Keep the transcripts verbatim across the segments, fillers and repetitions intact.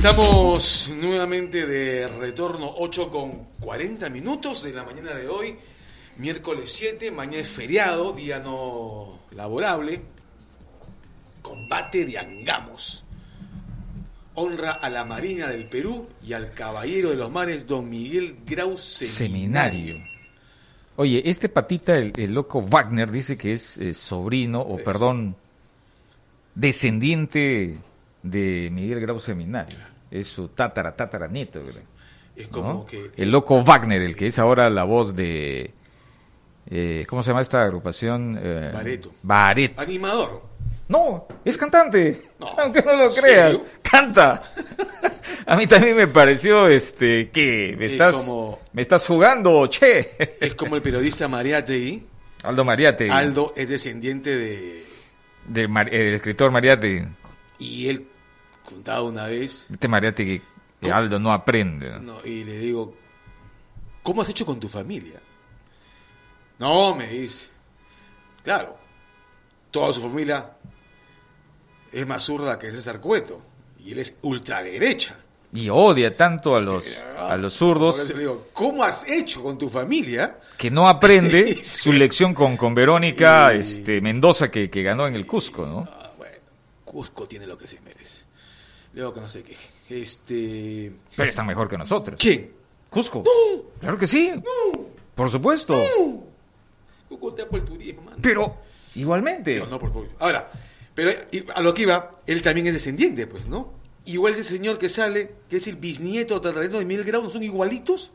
Estamos nuevamente de retorno, ocho con cuarenta minutos de la mañana de hoy, miércoles siete, mañana es feriado, día no laborable. Combate de Angamos. Honra a la Marina del Perú y al Caballero de los Mares, don Miguel Grau Seminario. Seminario. Oye, este patita, el, el loco Wagner, dice que es eh, sobrino, o Eso. perdón, descendiente de Miguel Grau Seminario. Es su tatara, tatara nieto, ¿verdad? Es como ¿No? que... El loco Wagner, el que es ahora la voz de... Eh, ¿Cómo se llama esta agrupación? Eh, Bareto. Bareto. Animador. No, es cantante. No. Aunque no lo ¿En creas. serio? Canta. A mí también me pareció, este, que me Es estás, como- me estás jugando, che. Es como el periodista Mariátegui. Aldo Mariate. Aldo es descendiente de... Del, Mar- eh, del escritor Mariate. Y él contaba una vez... Este Mariate que, que Aldo no aprende, ¿no? No, y le digo, ¿cómo has hecho con tu familia? No, me dice. Claro, toda su familia es más zurda que César Cueto. Y él es ultraderecha. Y odia tanto a los, a los Por zurdos eso le digo, ¿cómo has hecho con tu familia? que no aprende Sí. su lección con, con Verónica Y- este, Mendoza que, que ganó en el Cusco, ¿no? Ah, bueno, Cusco tiene lo que se merece. Le digo que no sé qué. Este... Pero están mejor que nosotros. ¿Quién? Cusco. No. Claro que sí. No. Por supuesto. No. Cusco está por el turismo, mano. Pero igualmente. Pero no por por- Ahora, pero y a lo que iba, él también es descendiente, pues, ¿no? Igual ese señor que sale, que es el bisnieto o tataranieto de Miguel Grau, ¿no son igualitos?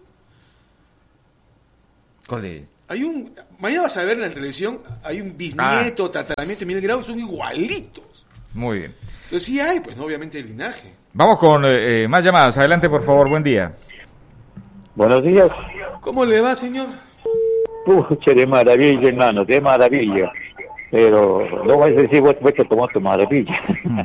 ¿Cuál de? Hay un... Mañana vas a ver en la televisión, hay un bisnieto, tataranieto de Miguel Grau, y son igualitos. Muy bien. Entonces sí hay, pues, ¿no? Obviamente el linaje. Vamos con eh, más llamadas. Adelante, por favor. Buen día. Buenos días. ¿Cómo le va, señor? Pucha, de maravilla, hermano, de maravilla. Pero no vais a decir, vos vos que tomó tu maravilla.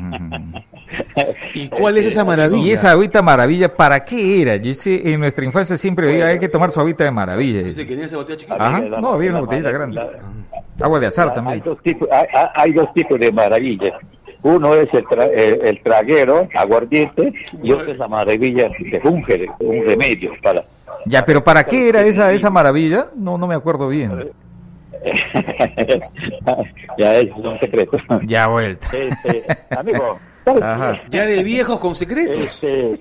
¿Y cuál es esa maravilla? Y esa agüita maravilla, ¿para qué era? Yo sé, en nuestra infancia siempre veía, hay que tomar su agüita de maravilla. Ese que tenía esa botella chiquita. Ajá. La- No, había una la- botellita la- grande. la- Agua de azar Hay también. dos tipos, hay, hay- hay dos tipos de maravillas. Uno es el, tra- el, el traguero, aguardiente, y otro es la maravilla de Junge, un remedio para... Ya, pero ¿para qué era esa esa maravilla? No, no me acuerdo bien. Ya es un secreto. Ya vuelta. Este, amigo, ¿sabes Ajá. Ya de viejos con secretos. Este,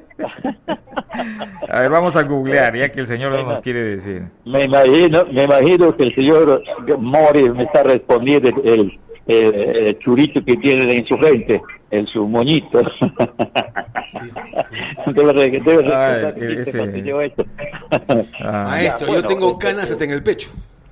A ver, vamos a googlear, ya que el señor no nos quiere decir. me imagino, me imagino que el señor Mori me está respondiendo el, el, el- el churito que tiene en su frente, en su moñito. debe re- debe Ah, recordar el- que ese- cuando yo esto. Ah, Maestro, ya, yo bueno, tengo este- canas hasta en el pecho.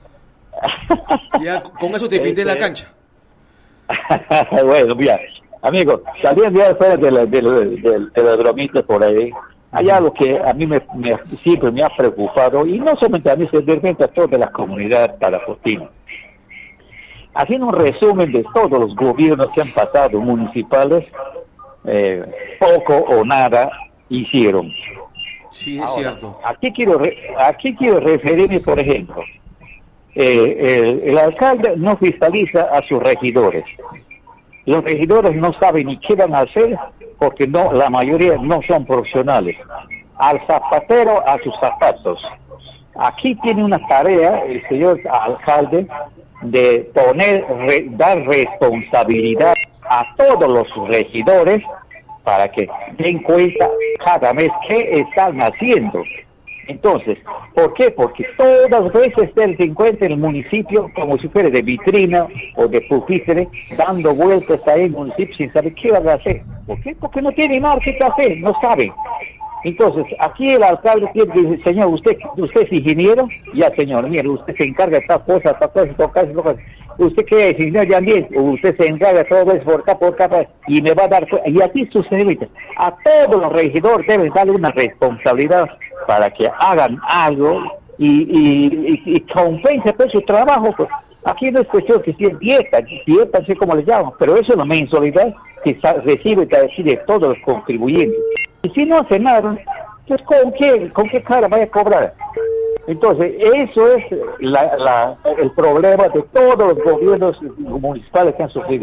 Ya con eso te pinté la Este- cancha. Bueno, mira, amigo, saliendo ya fuera de, la, de, la- de, de las bromitas por ahí, hay algo que a mí me, me- siempre me ha preocupado, y no solamente a mí, sino de repente a toda la comunidad parafotina. Haciendo un resumen de todos los gobiernos que han pasado municipales, eh, poco o nada hicieron. Sí, es Ahora, cierto. Aquí quiero, re- aquí quiero referirme, por ejemplo, eh, el, el alcalde no fiscaliza a sus regidores. Los regidores no saben ni qué van a hacer porque no, la mayoría no son profesionales. Al zapatero a sus zapatos. Aquí tiene una tarea el señor alcalde de poner, re- dar responsabilidad a todos los regidores para que den cuenta cada mes qué están haciendo. Entonces, ¿por qué? Porque todas las veces se encuentra el municipio como si fuera de vitrina o de pupitre, dando vueltas ahí en el municipio sin saber qué van a hacer. ¿Por qué? Porque no tiene nada que hacer, no saben. Entonces, aquí el alcalde tiene que decir, señor, usted usted es ingeniero, ya señor, mire, usted se encarga de tal cosa, tal cosa, tal cosa, tal cosa. ¿Usted qué es, ingeniero también? Usted se encarga de todo eso por acá, por acá, y me va a dar... Y así sucede. A todos los regidores deben darle una responsabilidad para que hagan algo y, y, y, y compense por su trabajo. Pues, aquí no es cuestión que sea dieta, dieta, no sé cómo le llaman, pero eso es una mensualidad que sa- recibe de todos los contribuyentes. Y si no hace nada, pues ¿con qué, con qué cara vaya a cobrar? Entonces, eso es la, la, el problema de todos los gobiernos municipales que han sufrido.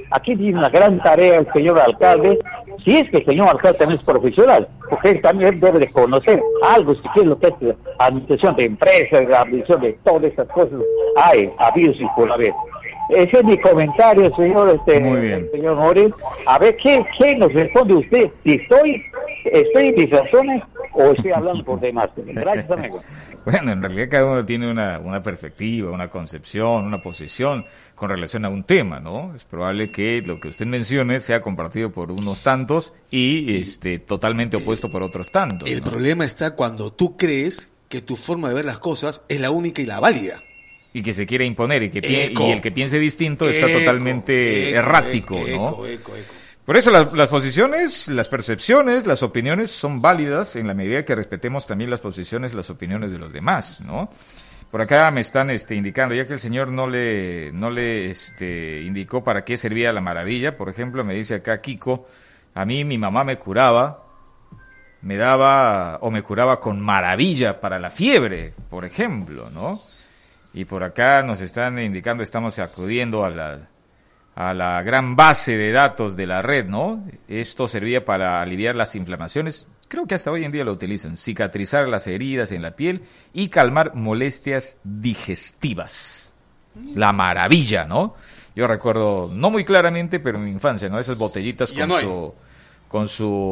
aquí tiene una gran tarea el señor alcalde, si es que el señor alcalde también es profesional, porque él también debe de conocer algo, si quiere, lo que es la administración de empresas, la administración de todas esas cosas, hay, habidos y por haber. Ese es mi comentario, señor, este, Muy bien. señor Mori. A ver, ¿qué, qué nos responde usted? Si estoy, estoy en mis razones o estoy hablando por demás. Gracias, amigo. Bueno, en realidad cada uno tiene una, una perspectiva, una concepción, una posición con relación a un tema, ¿no? Es probable que lo que usted mencione sea compartido por unos tantos y este totalmente opuesto por otros tantos. El ¿no? problema está cuando tú crees que tu forma de ver las cosas es la única y la válida. Y que se quiere imponer y que pi- Eco. y el que piense distinto está Eco, totalmente eco, errático, eco, ¿no? eco, eco, eco. Por eso las, las posiciones, las percepciones, las opiniones son válidas en la medida que respetemos también las posiciones, las opiniones de los demás, ¿no? Por acá me están este, indicando, ya que el señor no le no le este, indicó para qué servía la maravilla, por ejemplo, me dice acá Kiko, a mí mi mamá me curaba, me daba o me curaba con maravilla para la fiebre, por ejemplo, ¿no? Y por acá nos están indicando, estamos acudiendo a la, a la gran base de datos de la red, ¿no? Esto servía para aliviar las inflamaciones, creo que hasta hoy en día lo utilizan, cicatrizar las heridas en la piel y calmar molestias digestivas. La maravilla, ¿no? Yo recuerdo, no muy claramente, pero en mi infancia, ¿no? Esas botellitas Ya con no hay. su... con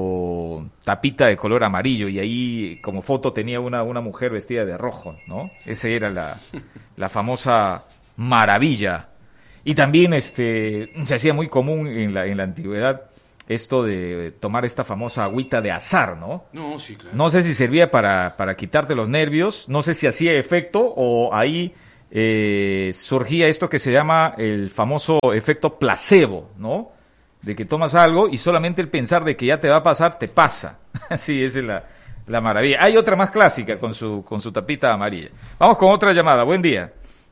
su tapita de color amarillo y ahí como foto tenía una, una mujer vestida de rojo, ¿no? Esa era la, la famosa maravilla. Y también este se hacía muy común en la, en la antigüedad esto de tomar esta famosa agüita de azar, ¿no? No, sí, claro. No sé si servía para, para quitarte los nervios, no sé si hacía efecto o ahí eh, surgía esto que se llama el famoso efecto placebo, ¿no? De que tomas algo y solamente el pensar de que ya te va a pasar, te pasa. Sí, esa es la, la maravilla. Hay otra más clásica con su, con su tapita amarilla. Vamos con otra llamada. Buen día.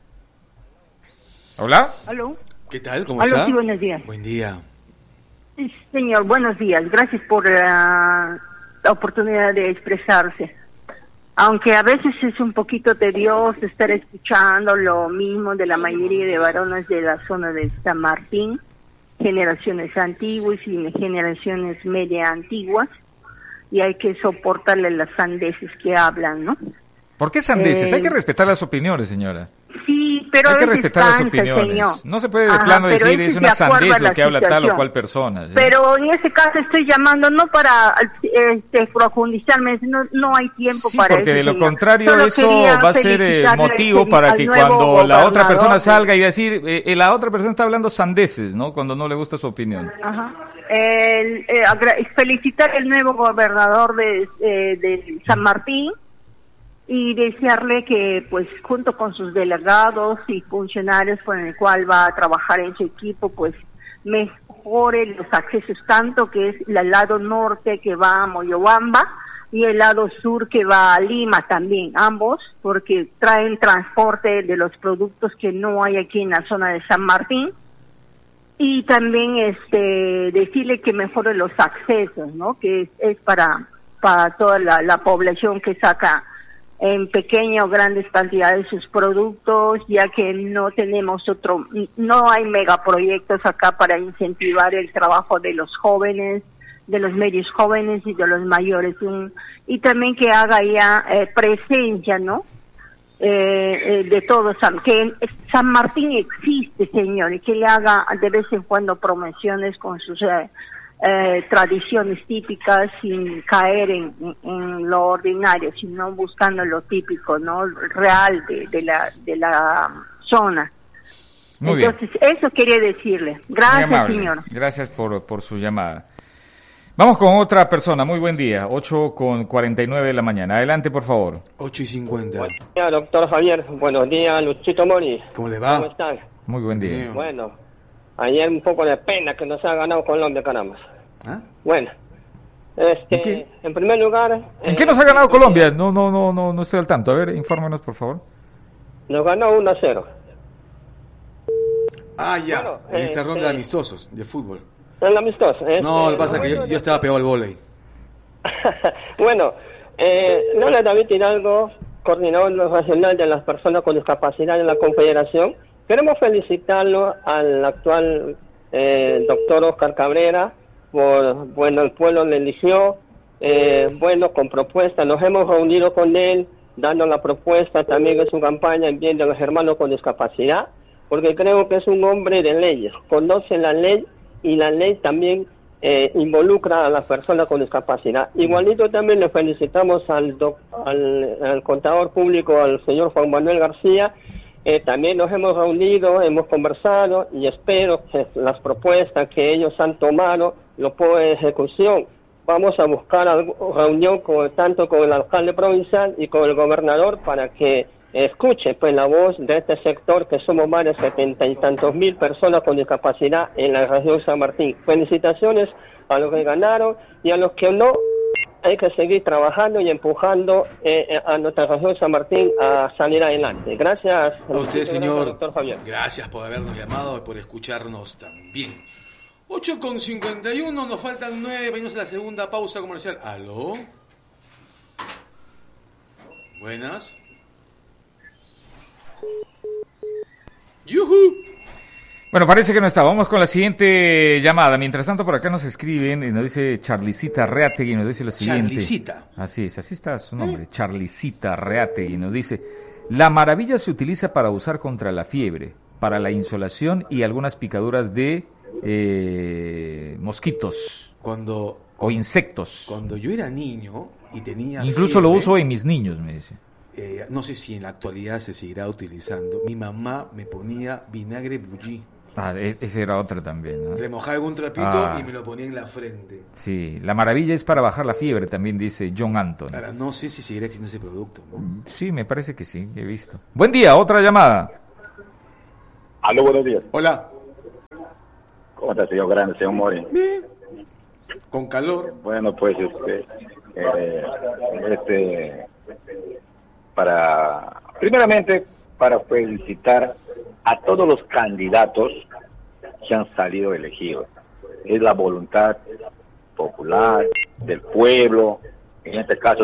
¿Hola? ¿Aló? ¿Qué tal? ¿Cómo Aló, está? sí, buenos días. Buen día. Sí, señor, buenos días. Gracias por la, la oportunidad de expresarse. Aunque a veces es un poquito tedioso estar escuchando lo mismo de la mayoría de varones de la zona de San Martín, generaciones antiguas y generaciones media antiguas, y hay que soportarle las sandeces que hablan, ¿no? ¿Por qué sandeces? Eh, Hay que respetar las opiniones, señora. Sí, pero Hay a que veces respetar las cansa, opiniones. señor. No se puede de Ajá, plano pero decir ese es de una acuerdo a sandez la lo que habla tal o situación. cual persona. ¿sí? Pero en ese caso estoy llamando no para este, profundizarme, no, no hay tiempo Sí, para porque eso, de lo señor. contrario Solo eso quería va a ser eh, felicitarle motivo al- para al que nuevo cuando la otra persona gobernador salga de- y decir, eh, eh, la otra persona está hablando sandeces, ¿no? Cuando no le gusta su opinión. Ajá. El, eh, agra- felicitar al nuevo gobernador de, eh, de San Martín y desearle que, pues, junto con sus delegados y funcionarios con el cual va a trabajar en su equipo, pues, mejore los accesos tanto que es el lado norte que va a Moyobamba y el lado sur que va a Lima también, ambos, porque traen transporte de los productos que no hay aquí en la zona de San Martín. Y también este decirle que mejore los accesos, ¿no? Que es, es para para toda la, la población que saca en pequeñas o grandes cantidades sus productos, ya que no tenemos otro, no hay megaproyectos acá para incentivar el trabajo de los jóvenes, de los medios jóvenes y de los mayores, un, y también que haga ya eh, presencia, ¿no? Eh, eh, de todos, que San Martín existe, señor, y que le haga de vez en cuando promociones con sus eh, eh, tradiciones típicas sin caer en, en lo ordinario, sino buscando lo típico, ¿no? Real de, de la de la zona. Muy Entonces, eso quería decirle. bien. Muy Gracias, amable. señor. Gracias por, por su llamada. Vamos con otra persona. Muy buen día. ocho con cuarenta y nueve de la mañana. Adelante, por favor. ocho y cincuenta. Buenos días, doctor Javier. Buenos días, Luchito Mori. ¿Cómo le va? ¿Cómo están? Muy buen día. Bien. Bueno, ayer un poco de pena que nos ha ganado Colombia, caramba. ¿Ah? Bueno, este, ¿En qué? en primer lugar... ¿En eh, qué nos ha ganado Colombia? No, no, no, no, no estoy al tanto. A ver, infórmenos, por favor. Nos ganó uno a cero. Ah, ya. Bueno, en esta eh, ronda eh. de amistosos de fútbol. En amistoso. Este, No, lo que pasa es que yo, bueno, yo estaba pegado al vóley. bueno, eh, Lola David Hidalgo, coordinador regional de las personas con discapacidad en la Confederación, queremos felicitarlo al actual eh, el doctor Oscar Cabrera, por, bueno, el pueblo le eligió, eh, bueno, con propuestas, nos hemos reunido con él, dando la propuesta también en su campaña en bien de los hermanos con discapacidad, porque creo que es un hombre de leyes, conoce la ley y la ley también eh, involucra a las personas con discapacidad. Igualito también le felicitamos al, doc, al, al contador público, al señor Juan Manuel García. Eh, también nos hemos reunido, hemos conversado y espero que las propuestas que ellos han tomado lo pongan en ejecución. Vamos a buscar algo, reunión con, tanto con el alcalde provincial y con el gobernador para que escuche pues la voz de este sector, que somos más de setenta y tantos mil personas con discapacidad en la región San Martín. Felicitaciones a los que ganaron y a los que no. Hay que seguir trabajando y empujando eh, a nuestra región San Martín a salir adelante. Gracias a usted, señor. Doctor Javier. Gracias por habernos llamado y por escucharnos también. ocho con cincuenta y uno, nos faltan nueve, venimos a la segunda pausa comercial. ¿Aló? Buenas. ¡Yuhu! Bueno, parece que no está. Vamos con la siguiente llamada. Mientras tanto, por acá nos escriben y nos dice Charlicita Reategui, nos dice lo siguiente. Charlicita. Así es, así está su nombre. ¿Eh? Charlicita Reategui nos dice: la maravilla se utiliza para usar contra la fiebre, para la insolación y algunas picaduras de eh, mosquitos. Cuando o insectos. Cuando yo era niño y tenía incluso fiebre, lo uso en mis niños, me dice. Eh, no sé si en la actualidad se seguirá utilizando. Mi mamá me ponía vinagre bullí. Ah, esa era otra también, ¿no? Remojaba algún trapito ah. y me lo ponía en la frente. Sí, la maravilla es para bajar la fiebre, también dice John Anton. Ahora, no sé si seguirá existiendo ese producto, ¿no? Sí, me parece que sí, he visto. Buen día, otra llamada. Aló, buenos días. Hola. ¿Cómo está, señor Grande, señor Mori? Bien. Con calor. Bueno, pues, este, eh, este, para, primeramente, para felicitar a todos los candidatos que han salido elegidos. Es la voluntad popular del pueblo, en este caso